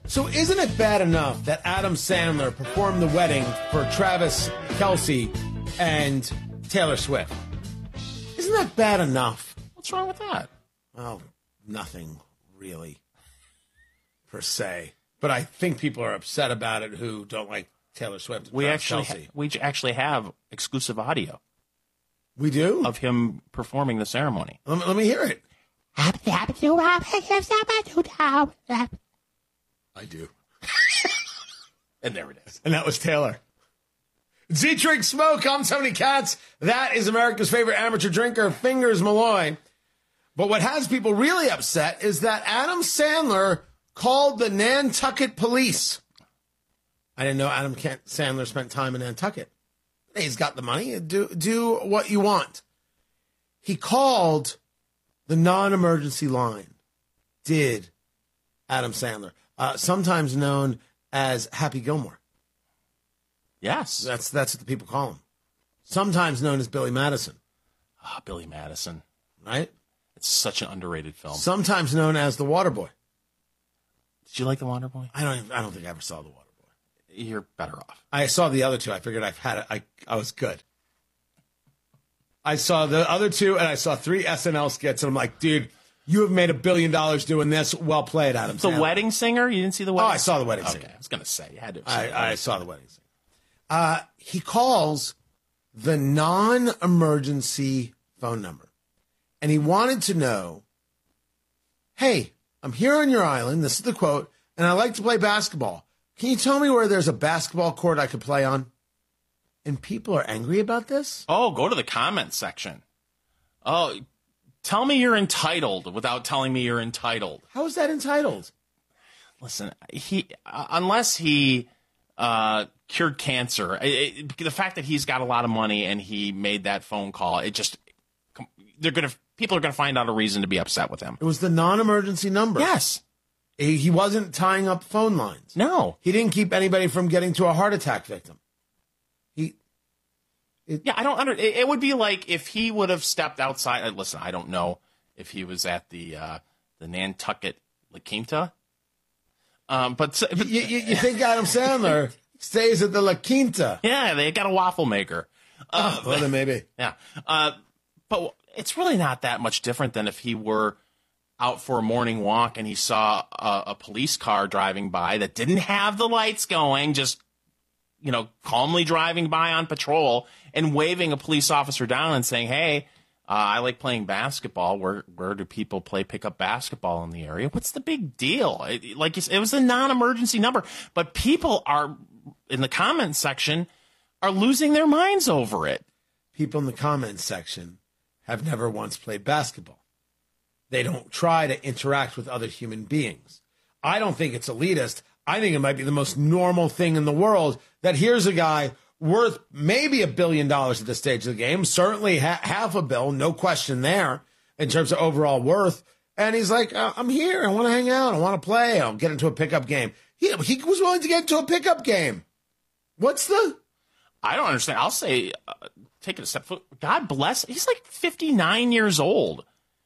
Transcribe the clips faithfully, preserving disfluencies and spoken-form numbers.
So isn't it bad enough that Adam Sandler performed the wedding for Travis Kelce and Taylor Swift? Isn't that bad enough? What's wrong with that? Well, nothing really, per se. But I think people are upset about it who don't like Taylor Swift and We Travis actually Kelce. ha- we actually have exclusive We do? of him performing the ceremony. Let me, let me hear it. I do. And there it is. And that was Taylor. Z-Drink Smoke. I'm Tony Katz. That is America's favorite amateur drinker, Fingers Malloy. But what has people really upset is that Adam Sandler called the Nantucket police. I didn't know Adam Sandler spent time in Nantucket. He's got the money. Do, do what you want. He called the non-emergency line. Did Adam Sandler. Uh, sometimes known as Happy Gilmore. Yes. That's that's what the people call him. Sometimes known as Billy Madison. Ah, Billy Madison. Right? It's such an underrated film. Sometimes known as the Waterboy. Did you like The Waterboy? I don't even, I don't think I ever saw the Waterboy. You're better off. I saw the other two. I figured I've had it. I I was good. I saw the other two, and I saw three S N L skits, and I'm like, dude, you have made a billion dollars doing this. Well played, Adam The Sandler. Wedding Singer? You didn't see The Oh, Wedding I saw the Wedding Okay, Singer. I was going to say. You had to have seen I, I saw the Wedding Singer. Uh, he calls the non-emergency phone number, and he wanted to know, hey, I'm here on your island. This is the quote, and I like to play basketball. Can you tell me where there's a basketball court I could play on? And people are angry about this? Oh, go to the comments section. Oh, tell me you're entitled without telling me you're entitled. How is that entitled? Listen, he uh, unless he uh, cured cancer, it, it, the fact that he's got a lot of money and he made that phone call, it just they're gonna people are gonna find out a reason to be upset with him. It was the non-emergency number. Yes. He, he wasn't tying up phone lines. No. He didn't keep anybody from getting to a heart attack victim. He. It, Yeah, I don't under. It, it would be like if he would have stepped outside. uh, Listen, I don't know if he was at the uh, the Nantucket La Quinta. Um, but, but you, you, you think Adam Sandler stays at the La Quinta? yeah, they got a waffle maker. Uh, Oh, well, then maybe. Yeah, uh, but it's really not that much different than if he were out for a morning walk and he saw a, a police car driving by that didn't have the lights going, just, you know, calmly driving by on patrol and waving a police officer down and saying, hey, uh, I like playing basketball. Where where do people play pickup basketball in the area? What's the big deal? It, like you said, it was a non-emergency number, but people are in the comments section are losing their minds over it. People in the comments section have never once played basketball. They don't try to interact with other human beings. I don't think it's elitist. I think it might be the most normal thing in the world that here's a guy worth maybe a billion dollars at this stage of the game, certainly ha- half a bill, no question there in terms of overall worth. And he's like, uh, I'm here. I want to hang out. I want to play. I'll get into a pickup game. He, he was willing to get into a pickup game. What's the... I don't understand. I'll say, uh, take it a step. God bless. He's like fifty-nine years old.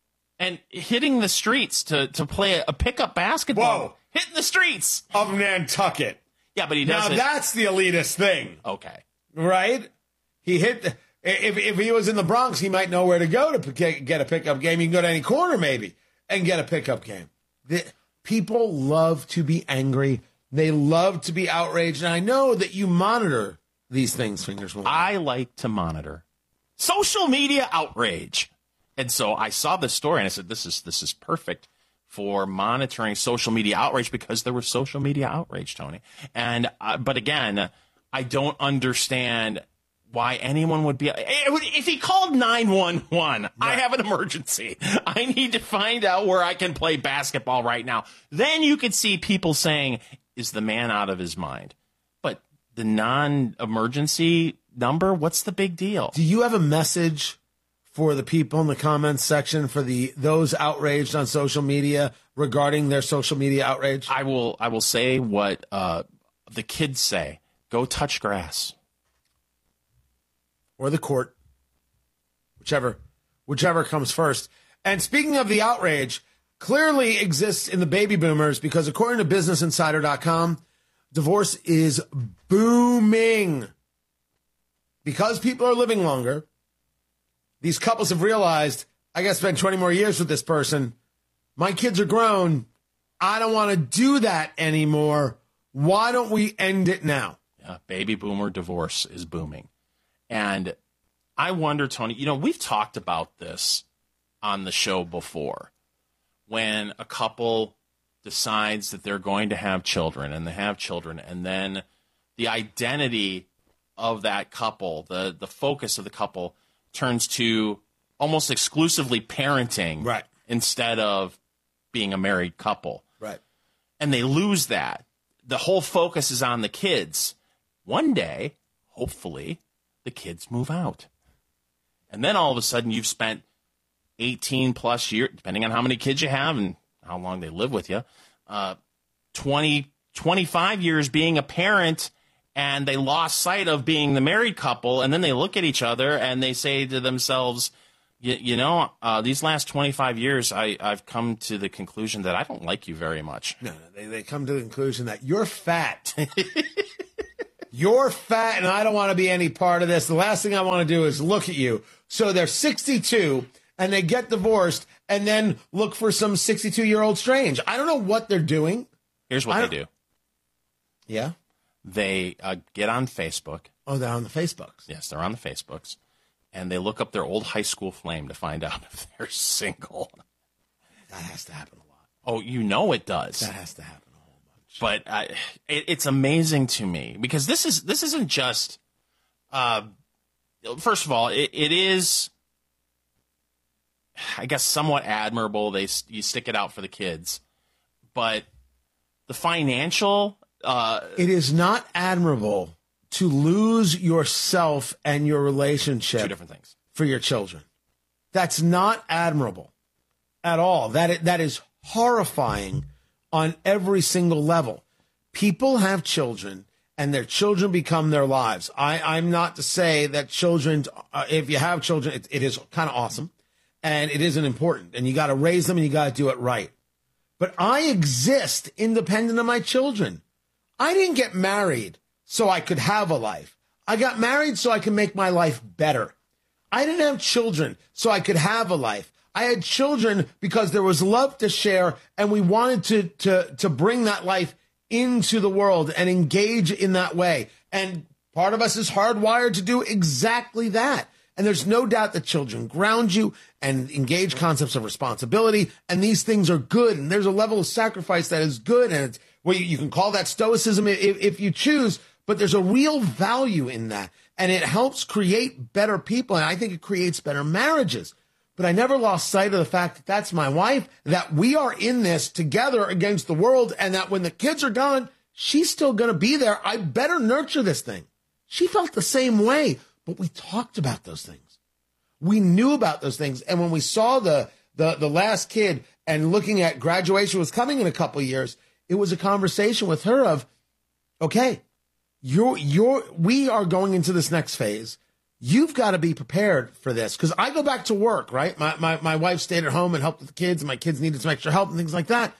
And hitting the streets to, to play a pickup basketball. Whoa. Hitting the streets. Of Nantucket. Yeah, but he Now does it. that's the elitist thing. Okay. Right? He hit... The, if, if he was in the Bronx, he might know where to go to pick, get a pickup game. He can go to any corner maybe and get a pickup game. The, people love to be angry. They love to be outraged. And I know that you monitor these things, Fingers Malloy. I like to monitor social media outrage. And so I saw this story and I said, this is this is perfect for monitoring social media outrage because there was social media outrage, Tony. And uh, but again, I don't understand why anyone would be. If he called nine one one, right. I have an emergency. I need to find out where I can play basketball right now. Then you could see people saying, is the man out of his mind? But the non-emergency number, what's the big deal? Do you have a message for the people in the comments section, for the those outraged on social media regarding their social media outrage? I will I will say what uh, the kids say. Go touch grass. Or the court. Whichever whichever comes first. And speaking of the outrage, clearly exists in the baby boomers because according to business insider dot com, divorce is booming. Because people are living longer, these couples have realized, I got to spend twenty more years with this person. My kids are grown. I don't want to do that anymore. Why don't we end it now? Yeah, baby boomer divorce is booming. And I wonder, Tony, you know, we've talked about this on the show before. When a couple decides that they're going to have children and they have children, and then the identity of that couple, the, the focus of the couple turns to almost exclusively parenting, right, instead of being a married couple. Right. And they lose that. The whole focus is on the kids. One day, hopefully, the kids move out. And then all of a sudden you've spent eighteen plus years, depending on how many kids you have and how long they live with you, uh, twenty, twenty-five years being a parent, and they lost sight of being the married couple, and then they look at each other and they say to themselves, you, you know, uh, these last twenty-five years, I, I've come to the conclusion that I don't like you very much. No, no, they, they come to the conclusion that you're fat. You're fat, and I don't want to be any part of this. The last thing I want to do is look at you. So they're sixty-two, and they get divorced, and then look for some sixty-two-year-old strange. I don't know what they're doing. Here's what they do. Yeah? They uh, get on Facebook. Oh, they're on the Facebooks. Yes, they're on the Facebooks. And they look up their old high school flame to find out if they're single. That has to happen a lot. Oh, you know it does. That has to happen a whole bunch. But uh, it, it's amazing to me because this is this isn't just. Uh, first of all, it, it is, I guess, somewhat admirable. They you stick it out for the kids, but the financial. Uh, it is not admirable to lose yourself and your relationship. Two different things. For your children. That's not admirable at all. That that is horrifying on every single level. People have children, and their children become their lives. I, I'm not to say that children, uh, if you have children, it, it is kind of awesome, and it isn't important, and you got to raise them, and you got to do it right. But I exist independent of my children. I didn't get married so I could have a life. I got married so I could make my life better. I didn't have children so I could have a life. I had children because there was love to share, and we wanted to, to, to bring that life into the world and engage in that way. And part of us is hardwired to do exactly that. And there's no doubt that children ground you and engage concepts of responsibility, and these things are good. And there's a level of sacrifice that is good, and it's, well, you, you can call that stoicism if, if you choose, but there's a real value in that, and it helps create better people, and I think it creates better marriages. But I never lost sight of the fact that that's my wife, that we are in this together against the world, and that when the kids are gone, she's still going to be there. I better nurture this thing. She felt the same way, but we talked about those things. We knew about those things, and when we saw the the, the last kid and looking at graduation was coming in a couple of years, it was a conversation with her of, okay, you're, you're, we are going into this next phase. You've got to be prepared for this. Because I go back to work, right? My, my, my wife stayed at home and helped with the kids, and my kids needed some extra help and things like that.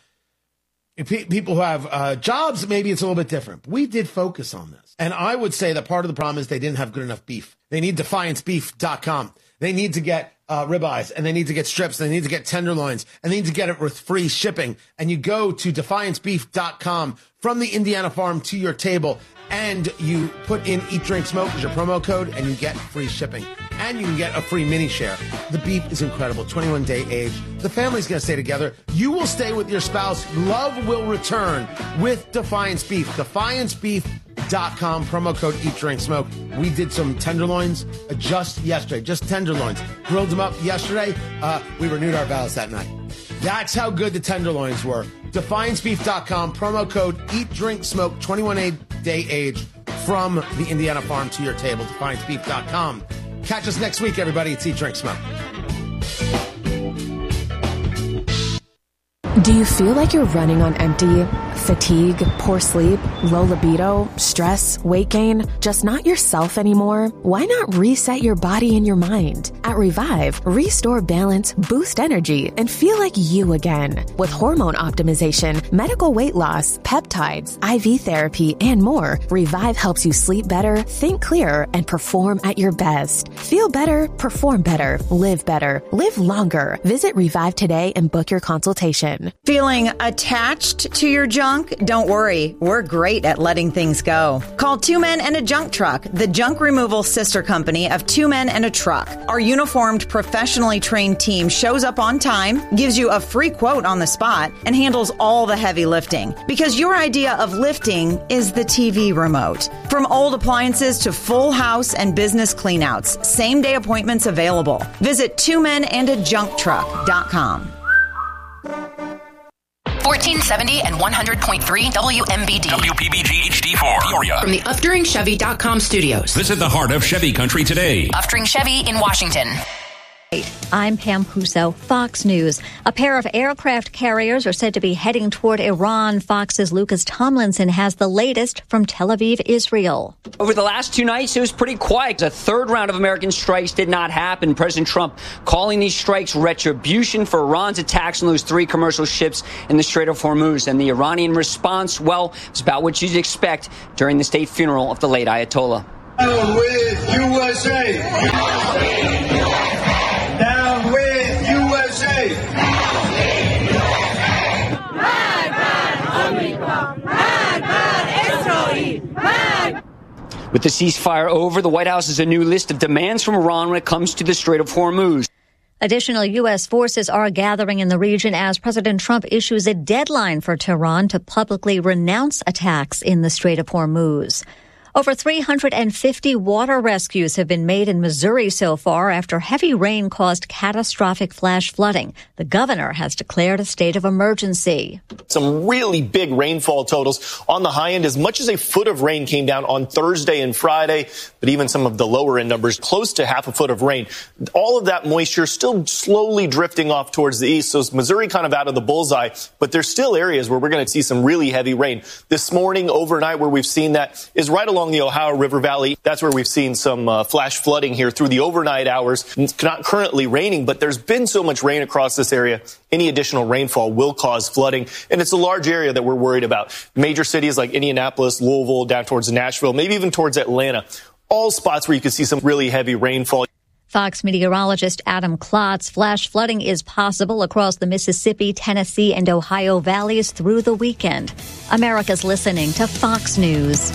And pe- people who have uh, jobs, maybe it's a little bit different. But we did focus on this. And I would say that part of the problem is they didn't have good enough beef. They need defiance beef dot com. They need to get uh, ribeyes, and they need to get strips, and they need to get tenderloins, and they need to get it with free shipping. And you go to defiance beef dot com from the Indiana farm to your table, and you put in Eat, Drink, Smoke as your promo code, and you get free shipping. And you can get a free mini share. The beef is incredible, twenty-one day age. The family's going to stay together. You will stay with your spouse. Love will return with Defiance Beef. defiance beef dot com, promo code Eat, Drink, Smoke. We did some tenderloins just yesterday, just tenderloins. Grilled them up yesterday. Uh, we renewed our vows that night. That's how good the tenderloins were. defiance beef dot com, promo code Eat, Drink, Smoke, twenty-one day age from the Indiana farm to your table, defiance beef dot com. Catch us next week, everybody. It's Eat, Drink, Smoke. Do you feel like you're running on empty? Fatigue, poor sleep, low libido, stress, weight gain, just not yourself anymore? Why not reset your body and your mind? At Revive, restore balance, boost energy, and feel like you again. With hormone optimization, medical weight loss, peptides, I V therapy, and more, Revive helps you sleep better, think clearer, and perform at your best. Feel better, perform better, live better, live longer. Visit Revive today and book your consultation. Feeling attached to your junk? Don't worry, we're great at letting things go. Call Two Men and a Junk Truck, the junk removal sister company of Two Men and a Truck. Our uniformed, professionally trained team shows up on time, gives you a free quote on the spot, and handles all the heavy lifting. Because your idea of lifting is the T V remote. From old appliances to full house and business cleanouts, same day appointments available. Visit two men and a junk truck dot com. fourteen seventy and one hundred point three W M B D. W P B G H D four, Peoria. From the Upduring Chevy dot com studios. Visit the heart of Chevy country today. Upduring Chevy in Washington. I'm Pam Puso, Fox News. A pair of aircraft carriers are said to be heading toward Iran. Fox's Lucas Tomlinson has the latest from Tel Aviv, Israel. Over the last two nights, it was pretty quiet. A third round of American strikes did not happen. President Trump calling these strikes retribution for Iran's attacks on those three commercial ships in the Strait of Hormuz. And the Iranian response, well, it's about what you'd expect during the state funeral of the late Ayatollah. Down with U S A! Down with U S A! Mad, mad, America! Mad, mad, Israel! Mad! With the ceasefire over, the White House has a new list of demands from Iran when it comes to the Strait of Hormuz. Additional U S forces are gathering in the region as President Trump issues a deadline for Tehran to publicly renounce attacks in the Strait of Hormuz. Over three hundred fifty water rescues have been made in Missouri so far after heavy rain caused catastrophic flash flooding. The governor has declared a state of emergency. Some really big rainfall totals on the high end. As much as a foot of rain came down on Thursday and Friday, but even some of the lower end numbers, close to half a foot of rain. All of that moisture still slowly drifting off towards the east. So Missouri kind of out of the bullseye, but there's still areas where we're going to see some really heavy rain. This morning, overnight, where we've seen that is right along the Ohio River Valley. That's where we've seen some uh, flash flooding here through the overnight hours. It's not currently raining, but there's been so much rain across this area. Any additional rainfall will cause flooding, and it's a large area that we're worried about. Major cities like Indianapolis, Louisville, down towards Nashville, maybe even towards Atlanta, all spots where you could see some really heavy rainfall. Fox meteorologist Adam Klotz, flash flooding is possible across the Mississippi, Tennessee, and Ohio valleys through the weekend. America's listening to Fox News.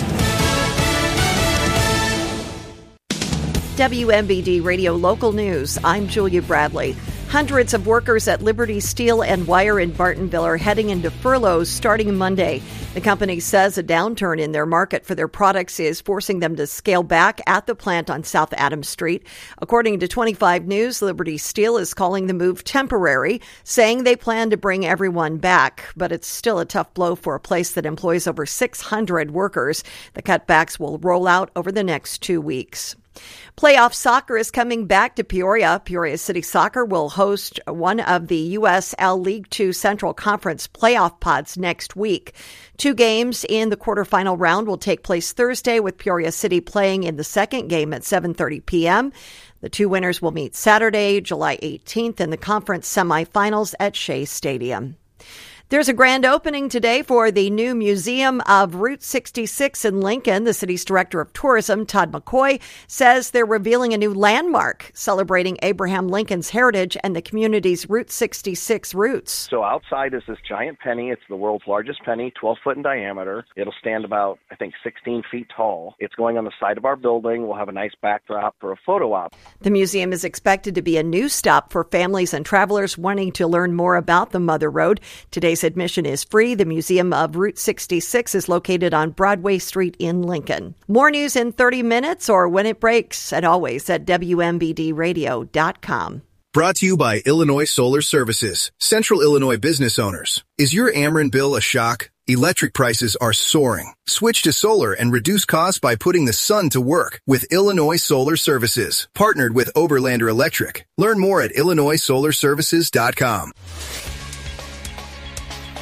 W M B D Radio Local News. I'm Julia Bradley. Hundreds of workers at Liberty Steel and Wire in Bartonville are heading into furloughs starting Monday. The company says a downturn in their market for their products is forcing them to scale back at the plant on South Adams Street. According to twenty-five News, Liberty Steel is calling the move temporary, saying they plan to bring everyone back. But it's still a tough blow for a place that employs over six hundred workers. The cutbacks will roll out over the next two weeks. Playoff soccer is coming back to Peoria. Peoria City Soccer will host one of the U S L League Two Central Conference playoff pods next week. Two games in the quarterfinal round will take place Thursday, with Peoria City playing in the second game at seven thirty p.m. The two winners will meet Saturday, July eighteenth, in the conference semifinals at Shea Stadium. There's a grand opening today for the new Museum of Route sixty-six in Lincoln. The city's director of tourism, Todd McCoy, says they're revealing a new landmark celebrating Abraham Lincoln's heritage and the community's Route sixty-six roots. So outside is this giant penny. It's the world's largest penny, twelve foot in diameter. It'll stand about, I think, sixteen feet tall. It's going on the side of our building. We'll have a nice backdrop for a photo op. The museum is expected to be a new stop for families and travelers wanting to learn more about the Mother Road. Today's admission is free. The Museum of Route sixty-six is located on Broadway Street in Lincoln. More news in thirty minutes or when it breaks, and always at W M B D radio dot com. Brought to you by Illinois Solar Services. Central Illinois business owners. Is your Ameren bill a shock? Electric prices are soaring. Switch to solar and reduce costs by putting the sun to work with Illinois Solar Services. Partnered with Oberlander Electric. Learn more at illinois solar services dot com.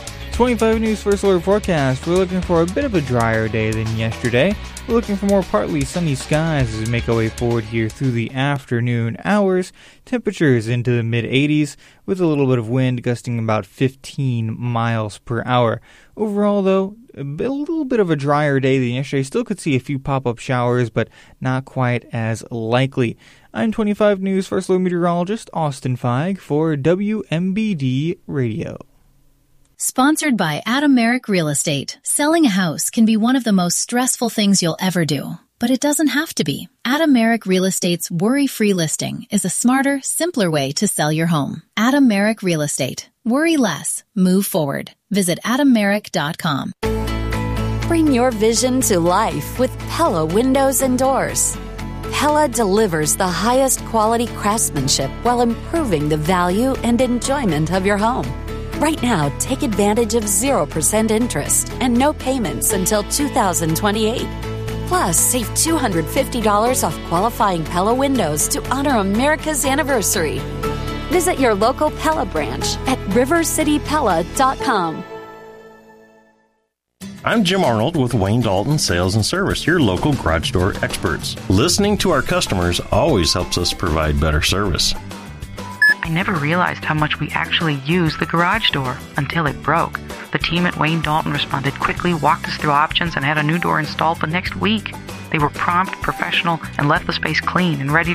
twenty-five News First Alert forecast. We're looking for a bit of a drier day than yesterday. We're looking for more partly sunny skies as we make our way forward here through the afternoon hours. Temperatures into the mid eighties with a little bit of wind gusting about fifteen miles per hour. Overall, though, a, bit, a little bit of a drier day than yesterday. Still could see a few pop-up showers, but not quite as likely. I'm twenty-five News First Alert meteorologist Austin Feig for W M B D Radio. Sponsored by Adam Merrick Real Estate. Selling a house can be one of the most stressful things you'll ever do, but it doesn't have to be. Adam Merrick Real Estate's worry-free listing is a smarter, simpler way to sell your home. Adam Merrick Real Estate. Worry less. Move forward. Visit adam merrick dot com. Bring your vision to life with Pella Windows and Doors. Pella delivers the highest quality craftsmanship while improving the value and enjoyment of your home. Right now, take advantage of zero percent interest and no payments until two thousand twenty-eight. Plus, save two hundred fifty dollars off qualifying Pella windows to honor America's anniversary. Visit your local Pella branch at river city pella dot com. I'm Jim Arnold with Wayne Dalton Sales and Service, your local garage door experts. Listening to our customers always helps us provide better service. I never realized how much we actually use the garage door until it broke. The team at Wayne Dalton responded quickly, walked us through options, and had a new door installed the next week. They were prompt, professional, and left the space clean and ready